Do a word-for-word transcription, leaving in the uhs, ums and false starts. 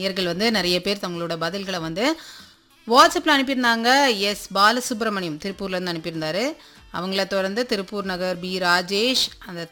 நேயர்கள் வந்து நிறைய பேர் தங்களோட பதில்களை வந்து வாட்ஸ்அப்பில் அனுப்பியிருந்தாங்க. எஸ் பாலசுப்ரமணியம் திருப்பூர்லேருந்து அனுப்பியிருந்தாரு. அவங்கள தொடர்ந்து திருப்பூர் நகர் பி ராஜேஷ், அந்த